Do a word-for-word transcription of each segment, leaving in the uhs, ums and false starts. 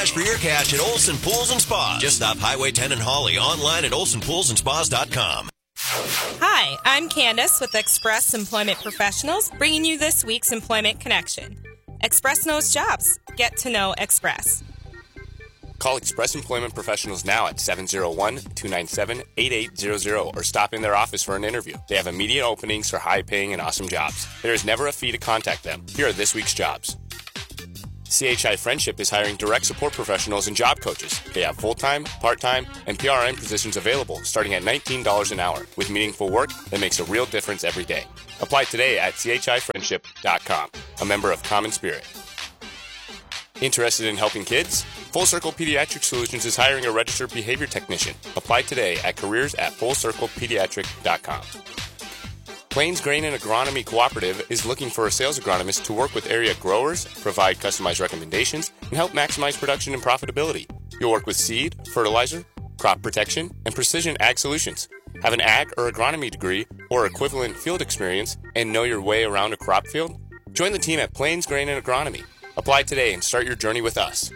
Cash for your cash at Olson Pools and Spas. Just off Highway ten in Hawley. Online at olson pools and spas dot com. Hi, I'm Candace with Express Employment Professionals, bringing you this week's Employment Connection. Express knows jobs. Get to know Express. Call Express Employment Professionals now at seven oh one, two nine seven, eight eight zero zero or stop in their office for an interview. They have immediate openings for high-paying and awesome jobs. There is never a fee to contact them. Here are this week's jobs. C H I Friendship is hiring direct support professionals and job coaches. They have full-time, part-time, and P R N positions available starting at nineteen dollars an hour with meaningful work that makes a real difference every day. Apply today at c h i friendship dot com, a member of Common Spirit. Interested in helping kids? Full Circle Pediatric Solutions is hiring a registered behavior technician. Apply today at careers at full circle pediatric dot com. Plains Grain and Agronomy Cooperative is looking for a sales agronomist to work with area growers, provide customized recommendations, and help maximize production and profitability. You'll work with seed, fertilizer, crop protection, and precision ag solutions. Have an ag or agronomy degree or equivalent field experience and know your way around a crop field? Join the team at Plains Grain and Agronomy. Apply today and start your journey with us.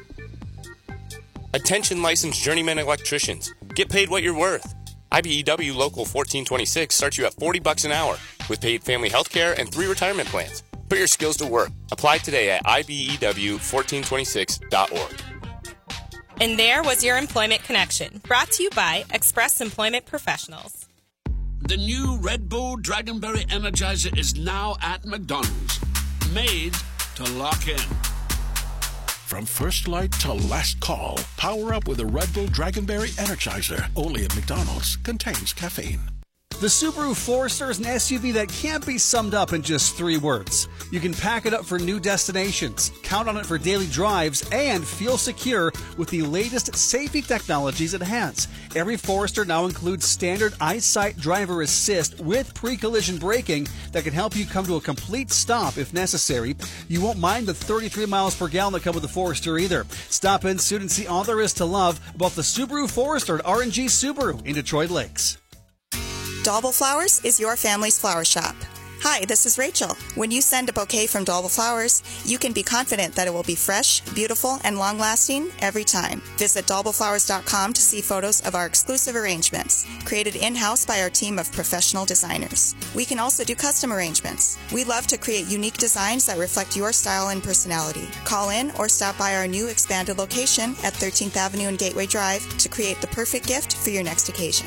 Attention licensed journeyman electricians. Get paid what you're worth. I B E W Local fourteen twenty-six starts you at forty bucks an hour with paid family health care and three retirement plans. Put your skills to work. Apply today at I B E W fourteen twenty-six dot org. And there was your Employment Connection, brought to you by Express Employment Professionals. The new Red Bull Dragonberry Energizer is now at McDonald's. Made to lock in. From first light to last call, power up with a Red Bull Dragonberry Energizer. Only at McDonald's. Contains caffeine. The Subaru Forester is an S U V that can't be summed up in just three words. You can pack it up for new destinations, count on it for daily drives, and feel secure with the latest safety technologies it has. Every Forester now includes standard EyeSight driver assist with pre-collision braking that can help you come to a complete stop if necessary. You won't mind the thirty-three miles per gallon that come with the Forester either. Stop in soon and see all there is to love about the Subaru Forester at R and G Subaru in Detroit Lakes. Dalbel Flowers is your family's flower shop. Hi, this is Rachel. When you send a bouquet from Dalbel Flowers, you can be confident that it will be fresh, beautiful, and long-lasting every time. Visit dalbel flowers dot com to see photos of our exclusive arrangements, created in-house by our team of professional designers. We can also do custom arrangements. We love to create unique designs that reflect your style and personality. Call in or stop by our new expanded location at thirteenth Avenue and Gateway Drive to create the perfect gift for your next occasion.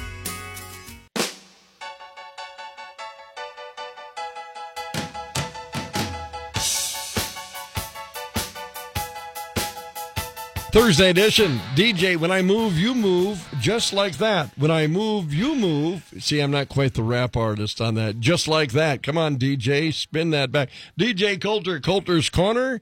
Thursday edition, D J, when I move, you move, just like that. When I move, you move. See, I'm not quite the rap artist on that. Just like that. Come on, D J, spin that back. D J Coulter, Coulter's Corner,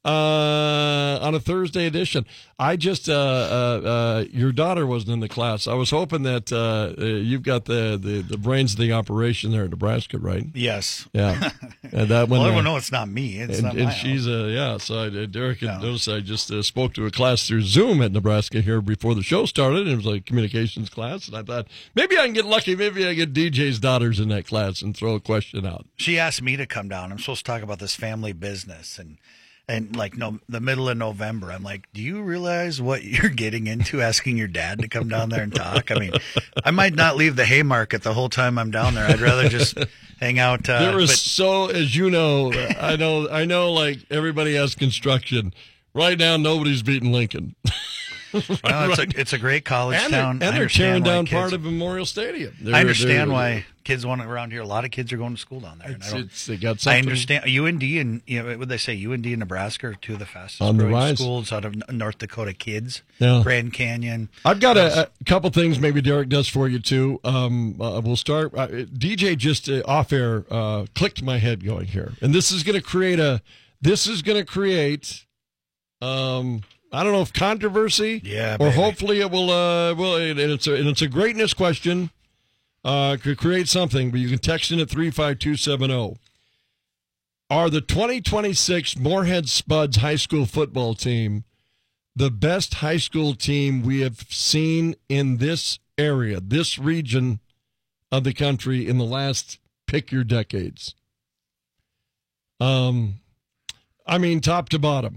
uh, on a Thursday edition. I just, uh, uh, uh, your daughter wasn't in the class. I was hoping that uh, uh, you've got the, the, the brains of the operation there in Nebraska, right? Yes. Yeah. And that one. Well, everyone uh, knows it's not me. It's and, not my and she's house. a yeah. So I, Derek No. noticed I just uh, spoke to a class through Zoom at Nebraska here before the show started. It was like a communications class, and I thought maybe I can get lucky. Maybe I get D J's daughters in that class and throw a question out. She asked me to come down. I'm supposed to talk about this family business and. And like no, the middle of November, I'm like, do you realize what you're getting into asking your dad to come down there and talk? I mean, I might not leave the Haymarket the whole time I'm down there. I'd rather just hang out. Uh, there is but, so, as you know, I know, I know, like everybody has construction. Right now, nobody's beating Lincoln. Right. No, it's a it's a great college and town. They're, and they're tearing down kids, part of Memorial Stadium. They're, I understand they're, why kids want around here. A lot of kids are going to school down there. It's, and I, it's, they got something. I understand U N D and you know what they say. U N D and Nebraska are two of the fastest on the growing rise. schools out of North Dakota kids. Yeah. Grand Canyon. I've got a, a couple things maybe Derek does for you too. Um, uh, we'll start. Uh, D J just uh, off air uh, clicked my head going here, and this is going to create a. This is going to create. Um, I don't know if controversy, yeah, or baby. hopefully it will. Uh, well, and it's a and it's a greatness question. Uh, could create something, but you can text in at three five two seven zero. Are the twenty twenty-six Moorhead Spuds high school football team the best high school team we have seen in this area, this region of the country in the last pick your decades? Um, I mean, top to bottom.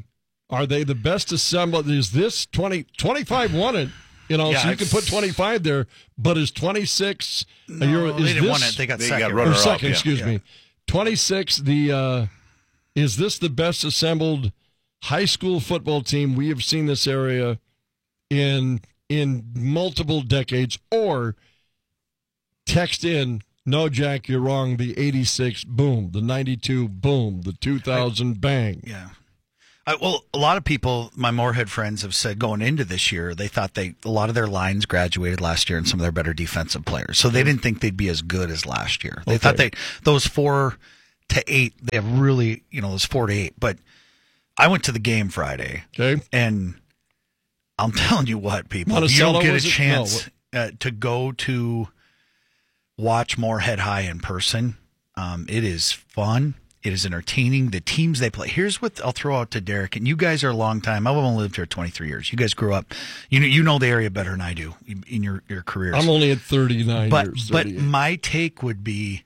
Are they the best assembled? Is this twenty, twenty-five won it? You know, Yeah, so you can put twenty-five there, but is twenty-six? No, you're, is they didn't this, win it. They got They second. got runner or up, second, yeah. excuse Yeah. me. twenty-six, the, uh, is this the best assembled high school football team we have seen this area in in multiple decades? Or text in, no, Jack, you're wrong. The eighty-six, boom. The ninety-two, boom. The two thousand, bang. Yeah. I, well, a lot of people, my Moorhead friends, have said going into this year, they thought they a lot of their lines graduated last year and some of their better defensive players. So they didn't think they'd be as good as last year. They Okay. thought they those four to eight, they have really, you know, those four to eight. But I went to the game Friday. Okay. And I'm telling you what, people, Monticello, if you don't get a was it? chance uh, to go to watch Moorhead High in person, um, it is fun. It is entertaining. The teams they play. Here's what I'll throw out to Derek. And you guys are a long time. I've only lived here twenty-three years. You guys grew up. You know, you know the area better than I do in your, your careers. I'm only at thirty-nine but, years. But thirty-eight. my take would be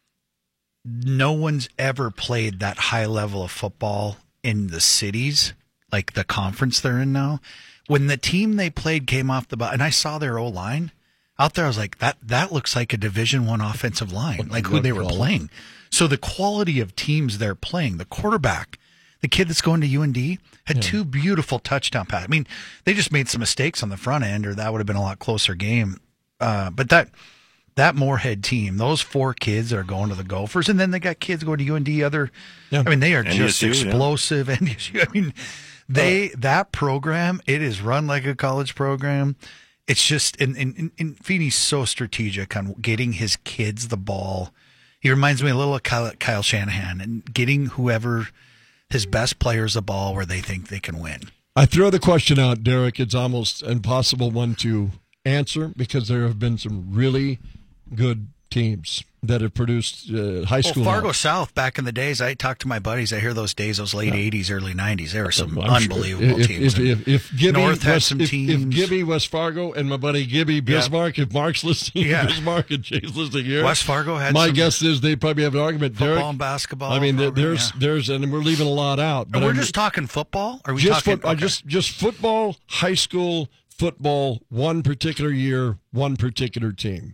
no one's ever played that high level of football in the cities, like the conference they're in now. When the team they played came off the bus, and I saw their O-line out there, I was like, that that looks like a Division One offensive line, like who they were playing. So the quality of teams they're playing, the quarterback, the kid that's going to U N D, had yeah. two beautiful touchdown passes. I mean, they just made some mistakes on the front end, or that would have been a lot closer game. Uh, but that that Moorhead team, those four kids that are going to the Gophers, and then they got kids going to U N D. Other, yeah. I mean, they are N D S just U, explosive. Yeah. N D S U, I mean, they uh, that program, it is run like a college program. It's just, and, and, and Feeney's so strategic on getting his kids the ball. He reminds me a little of Kyle, Kyle Shanahan and getting whoever his best players the ball where they think they can win. I throw the question out, Derek. It's almost impossible one to answer because there have been some really good teams that have produced uh, high school. Well, Fargo now. South back in the days, I talked to my buddies. I hear those days, those late yeah. eighties, early nineties. There were some I'm unbelievable sure. if, teams. If, if, if Gibby, North had West, some if, teams. If Gibby, West Fargo, and my buddy Gibby, Bismarck, yeah. if Mark's listening, yeah. Bismarck and Jay's listening here. West Fargo had My some guess is they probably have an argument, football Derek. and basketball. I mean, probably, there's, yeah. there's, and we're leaving a lot out. But and we're I'm, just talking football? Are we just talking? Foot, okay. just, just football, high school, football, one particular year, one particular team.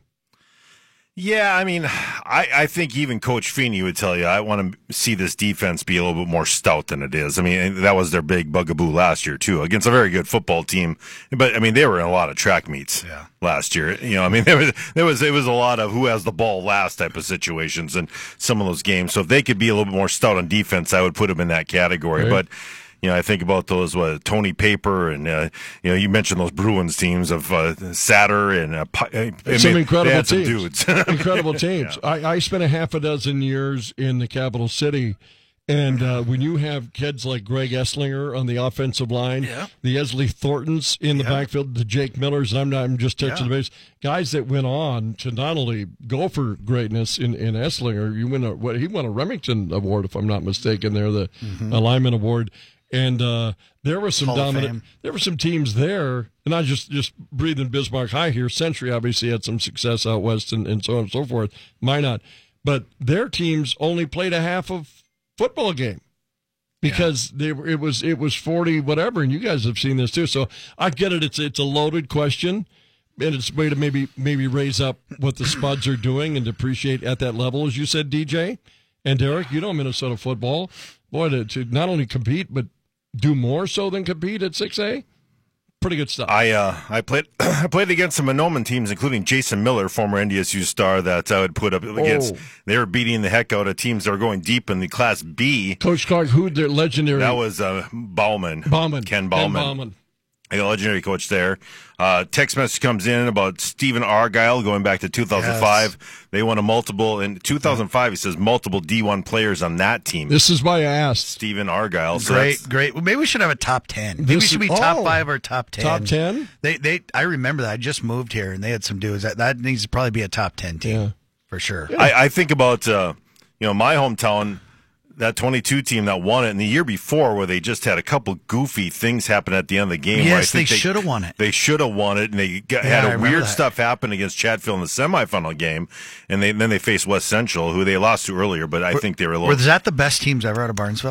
Yeah, I mean, I, I think even Coach Feeney would tell you, I want to see this defense be a little bit more stout than it is. I mean, that was their big bugaboo last year, too, against a very good football team. But, I mean, they were in a lot of track meets yeah. last year. You know, I mean, there was, there was it was a lot of who has the ball last type of situations in some of those games. So if they could be a little bit more stout on defense, I would put them in that category. Right. But you know, I think about those, what, Tony Paper, and, uh, you know, you mentioned those Bruins teams of uh, Satter and uh, I mean, some incredible some teams. Dudes. Incredible teams. Yeah. I, I spent a half a dozen years in the capital city, and uh, when you have kids like Greg Esslinger on the offensive line, yeah. the Esley Thorntons in the yeah. backfield, the Jake Millers, and I'm not, I'm just touching yeah. the base, guys that went on to not only go for greatness in, in Esslinger, you win a, what, he won a Remington Award, if I'm not mistaken, there, the mm-hmm. Alignment Award. And uh, there were some Hall dominant. There were some teams there, and I just just breathing Bismarck High here. Century obviously had some success out west, and, and so on and so forth. Minot, but their teams only played a half of football game because yeah. they were. It was it was forty whatever, and you guys have seen this too. So I get it. It's it's a loaded question, and it's a way to maybe maybe raise up what the Spuds are doing and to appreciate at that level, as you said, D J and Derek. You know Minnesota football, boy, to, to not only compete but do more so than compete at six A? Pretty good stuff. I uh, I played I played against some Monoman teams, including Jason Miller, former N D S U star, that I would put up against. Oh. They were beating the heck out of teams that were going deep in the Class B. Coach Clark, who their legendary? That was uh, Bauman. Bauman. Ken Bauman. Ken Bauman. A legendary coach there. Uh, text message comes in about Stephen Argyle going back to two thousand five. Yes. They won a multiple in two thousand five. He says multiple D one players on that team. This is why I asked Stephen Argyle. So great, great. Well, maybe we should have a top ten. Maybe we should be top oh, five or top ten. Top ten. They, they. I remember that. I just moved here, and they had some dudes that that needs to probably be a top ten team yeah. for sure. Yeah. I, I think about uh, you know my hometown. That twenty-two team that won it, and the year before where they just had a couple goofy things happen at the end of the game. Yes, they, they should have won it. They should have won it, and they got, yeah, had a weird that. stuff happen against Chatfield in the semifinal game, and they, then they faced West Central, who they lost to earlier, but I were, think they were a little... Was that the best teams ever out of Barnesville?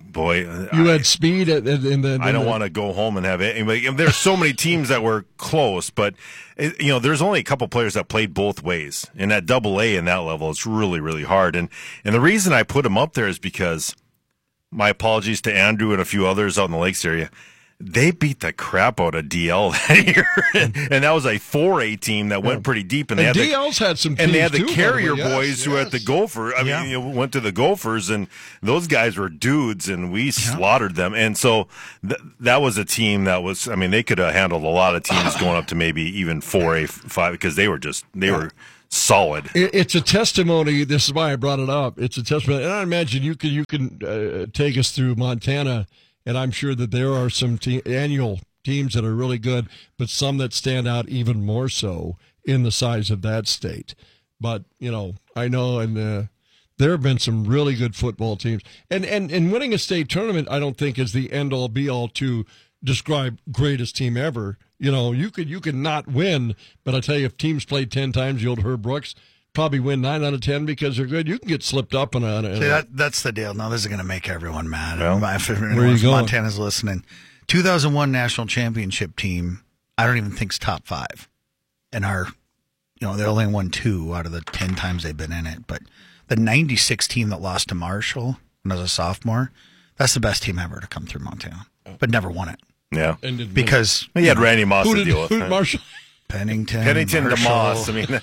boy, you I, had speed at, at, in the. In I don't the, want to go home and have it. Anyway, there's so many teams that were close, but it, you know, there's only a couple players that played both ways. And at Double A in that level, it's really, really hard. And and the reason I put them up there is because, my apologies to Andrew and a few others out in the Lakes area, they beat the crap out of D L that year, and, and that was a four A team that went pretty deep. And, they and had D L's the, had some, and they had the too, Carrier yes, boys yes. who had the Gopher. I Yeah. mean, you know, went to the Gophers, and those guys were dudes, and we slaughtered them. And so th- that was a team that was. I mean, they could have handled a lot of teams going up to maybe even four A five because they were just they were solid. It, it's a testimony. This is why I brought it up. It's a testimony, and I imagine you can you can uh, take us through Montana, and I'm sure that there are some te- annual. teams that are really good, but some that stand out even more so in the size of that state. But, you know, I know, and uh, there have been some really good football teams. And, and, and winning a state tournament, I don't think is the end-all, be-all to describe greatest team ever. You know, you could you could not win, but I tell you, if teams played ten times, the old Herb Brooks probably win nine out of ten because they're good. You can get slipped up on a... See, that, that's the deal. Now, this is going to make everyone mad. Well, if if where are you going? Montana's listening. two thousand one national championship team, I don't even think's top five. And our, you know, they only won two out of the ten times they've been in it. But the ninety-six team that lost to Marshall when I was a sophomore, that's the best team ever to come through Montana, but never won it. Yeah, And did Because you had Randy Moss who to did, deal with. who did right? Marshall? Pennington, Pennington to Marshall. Moss. I mean,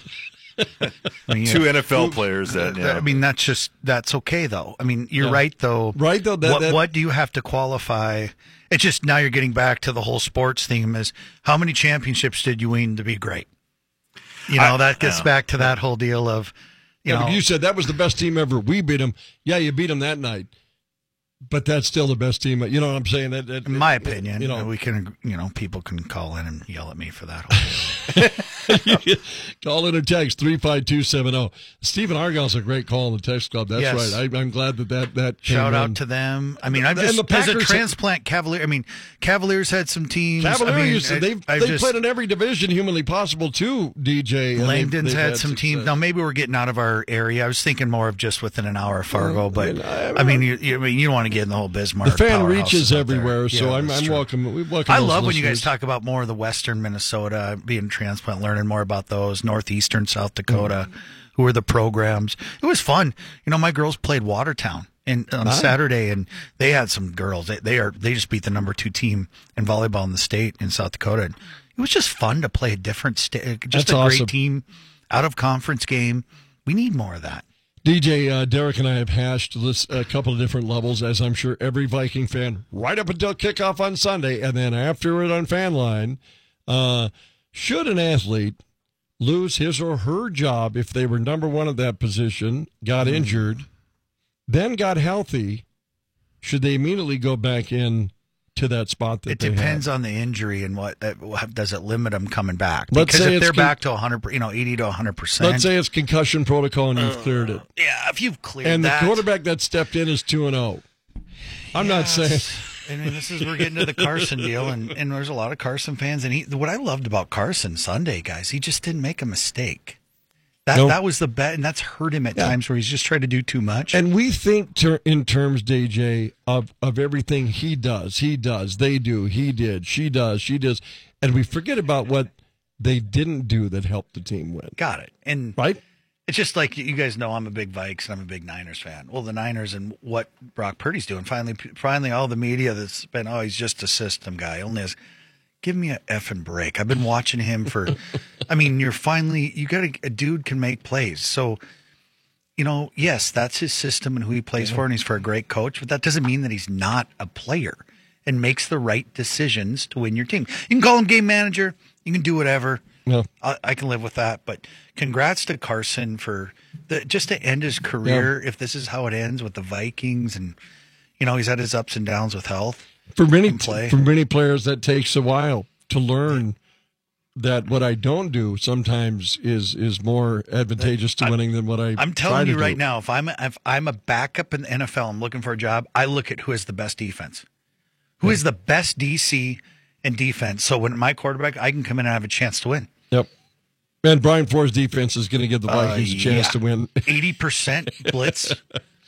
I mean, two yeah. N F L players that. Yeah. I mean, that's just that's okay though. I mean, you're Yeah. right though. Right, though, that- what that- what do you have to qualify? It's just now you're getting back to the whole sports theme. Is how many championships did you win to be great? You know, I- that gets yeah. back to that whole deal of you Yeah, know. but you said that was the best team ever. We beat them. Yeah, you beat them that night. But that's still the best team. You know what I'm saying? That, that, in my it- opinion, you know, we can, you know, people can call in and yell at me for that whole deal. call in or text three five two seven zero. Stephen Argyle's a great call in the text club. That's Yes. right. I, I'm glad that that, that came Shout out in. to them. I mean, I've And just the as a Packers- transplant Cavalier. I mean, Cavaliers had some teams. Cavaliers, I mean, used to- they've, I've they've just, played in every division humanly possible too, D J. and they've- Langdon's they've had some success. teams. Now maybe we're getting out of our area. I was thinking more of just within an hour of Fargo, Well, but I- I mean, you, you, I mean, you don't want to get in the whole Bismarck. The fan powerhouses reaches out there. everywhere, so Yeah, I'm, that's I'm true. welcome. We welcome. I those love when you guys listeners. talk about more of the Western Minnesota, being transplant, learning more about those, Northeastern South Dakota, Mm-hmm. who are the programs. It was fun. You know, my girls played Watertown in, on Nice. Saturday, and they had some girls. They, they are they just beat the number two team in volleyball in the state in South Dakota. And it was just fun to play a different state, just That's a awesome. great team, out of conference game. We need more of that. D J, uh, Derek and I have hashed this a couple of different levels, as I'm sure every Viking fan, right up until kickoff on Sunday, and then after it on Fanline. Uh, should an athlete lose his or her job if they were number one at that position, got injured, then got healthy, should they immediately go back in to that spot that It they depends had? on the injury and what uh, what- does it limit them coming back. Let's Because say if it's they're con- back to one hundred, you know, eighty to one hundred percent. Let's say it's concussion protocol and you've cleared it. Yeah, if you've cleared And that. the quarterback that stepped in is two and oh. I'm not saying... Yes. I mean, this is we're getting to the Carson deal, and, and there's a lot of Carson fans. And he, what I loved about Carson Sunday, guys, he just didn't make a mistake. That Nope. that was the bet, and that's hurt him at Yeah. times where he's just tried to do too much. And we think ter- in terms, D J, of, of everything he does, he does, they do, he did, she does, she does. And we forget about what they didn't do that helped the team win. Got it. And Right? it's just like you guys know, I'm a big Vikes and I'm a big Niners fan. Well, the Niners and what Brock Purdy's doing. Finally, finally, all the media that's been, oh, he's just a system guy. Only has, give me a effing break. I've been watching him for, I mean, you're finally, you got a, a dude can make plays. So, you know, yes, that's his system and who he plays for, and he's for a great coach, but that doesn't mean that he's not a player and makes the right decisions to win your team. You can call him game manager. You can do whatever. No. I, I can live with that. But congrats to Carson for the, just to end his career. If this is how it ends with the Vikings, and you know he's had his ups and downs with health. For many, and play. for many players, that takes a while to learn that what I don't do sometimes is is more advantageous to winning than what I I'm try telling to you right do. now, if I'm a, if I'm a backup in the N F L, I'm looking for a job. I look at who has the best defense, who is the best D C and defense. So when my quarterback, I can come in and have a chance to win. Yep. And Brian Flores' defense is going to give the Vikings Uh, a chance yeah. to win. eighty percent blitz.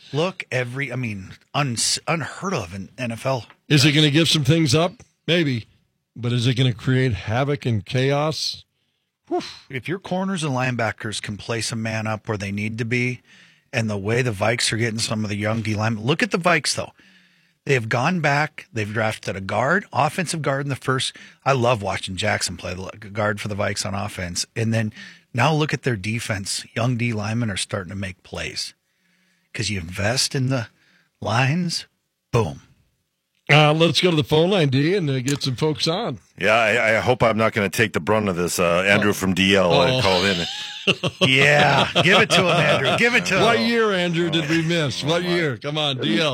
Look, every, I mean, un, unheard of in N F L. Is it going to give some things up? Maybe. But is it going to create havoc and chaos? Whew. If your corners and linebackers can play some man up where they need to be, and the way the Vikes are getting some of the young D linemen, look at the Vikes, though. They have gone back. They've drafted a guard, offensive guard in the first. I love watching Jackson play the guard for the Vikes on offense. And then now look at their defense. Young D linemen are starting to make plays. Because you invest in the lines, boom. Uh, let's go to the phone line, D, and uh, get some folks on. Yeah, I, I hope I'm not going to take the brunt of this. Uh, Andrew oh. from D L uh, called in. Yeah, give it to him, Andrew. Give it to him. What year, Andrew, did we miss? What year? Come on, D L.